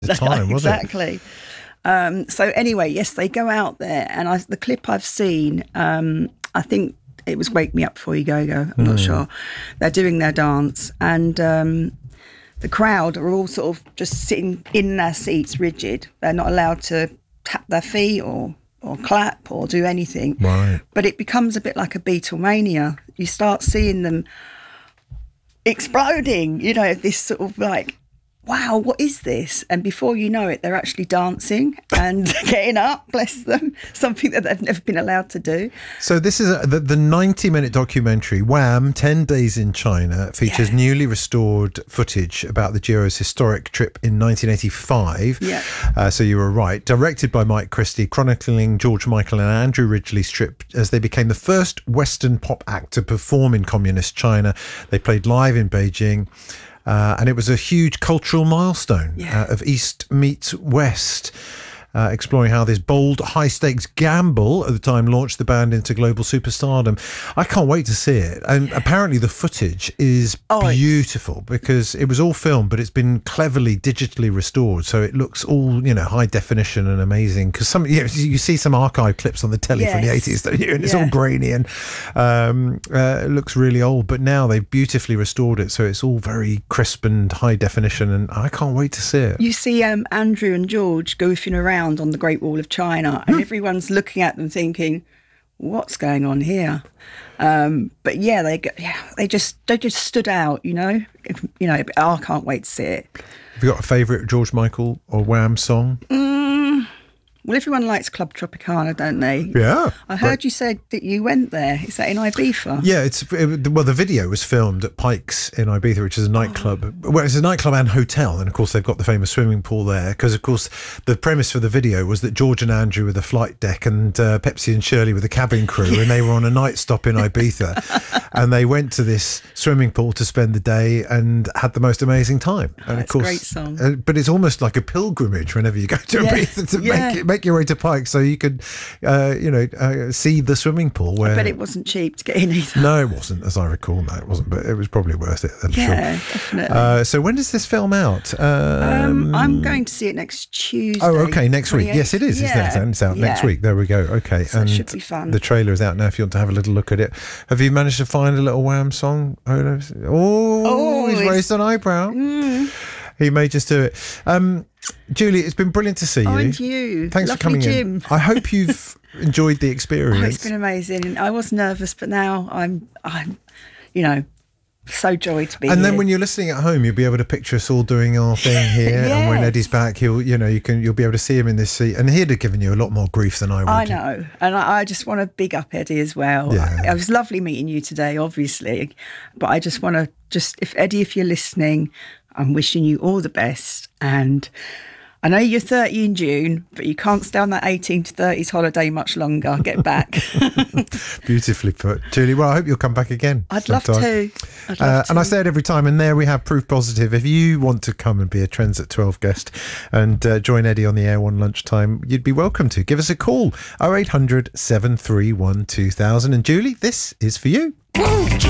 the time, was exactly. So anyway, yes, they go out there, and the clip I've seen, I think it was "Wake Me Up Before You Go Go." I'm not sure. They're doing their dance, and the crowd are all sort of just sitting in their seats, rigid. They're not allowed to tap their feet or clap or do anything. Right. But it becomes a bit like a Beatlemania. You start seeing them exploding, this sort of like, wow, what is this? And before you know it, they're actually dancing and getting up, bless them, something that they've never been allowed to do. So this is the 90-minute documentary, Wham! 10 Days in China, features newly restored footage about the duo's historic trip in 1985. Yeah. So you were right. Directed by Mike Christie, chronicling George Michael and Andrew Ridgeley's trip as they became the first Western pop act to perform in communist China. They played live in Beijing. And it was a huge cultural milestone of East meets West, exploring how this bold, high-stakes gamble at the time launched the band into global superstardom. I can't wait to see it. And apparently the footage is beautiful because it was all filmed, but it's been cleverly digitally restored. So it looks all, high definition and amazing. Because you see some archive clips on the telly from the 80s, don't you? And it's all grainy and it looks really old. But now they've beautifully restored it. So it's all very crisp and high definition. And I can't wait to see it. You see Andrew and George goofing around on the Great Wall of China, and everyone's looking at them thinking, what's going on here? But they just stood out, I can't wait to see it. Have you got a favourite George Michael or Wham song? Well, everyone likes Club Tropicana, don't they? Yeah. I heard you said that you went there. Is that in Ibiza? Yeah, the video was filmed at Pike's in Ibiza, which is a nightclub. Well, it's a nightclub and hotel, and of course they've got the famous swimming pool there. Because of course the premise for the video was that George and Andrew were the flight deck, and Pepsi and Shirley were the cabin crew, and they were on a night stop in Ibiza, and they went to this swimming pool to spend the day and had the most amazing time. And of course, a great song. But it's almost like a pilgrimage whenever you go to Ibiza to make your way to Pike, so you could, see the swimming pool. Where I bet it wasn't cheap to get in either. No, it wasn't, as I recall. No, it wasn't, but it was probably worth it. I'm sure. Definitely. So when does this film out? I'm going to see it next Tuesday. Oh, okay, next week. Yes, it is. Yeah. It's out next week. There we go. Okay, so it should be fun. The trailer is out now if you want to have a little look at it. Have you managed to find a little Wham song? He's raised an eyebrow. He may just do it. Julie, it's been brilliant to see you. And you. Thanks Lovely for coming Jim. in. I hope you've enjoyed the experience. It's been amazing. I was nervous, but now I'm so joyed to be here. And then when you're listening at home, you'll be able to picture us all doing our thing here. And when Eddie's back, you'll be able to see him in this seat. And he'd have given you a lot more grief than I would. I know. And I just want to big up Eddie as well. Yeah. It was lovely meeting you today, obviously. But I just want to if you're listening, I'm wishing you all the best. And I know you're 30 in June, but you can't stay on that 18 to 30s holiday much longer. Get back. Beautifully put. Julie, well, I hope you'll come back again. I'd love to. And I say it every time, and there we have proof positive. If you want to come and be a Trends at 12 guest and join Eddie on the air one lunchtime, you'd be welcome to. Give us a call, 0800 731 2000. And Julie, this is for you.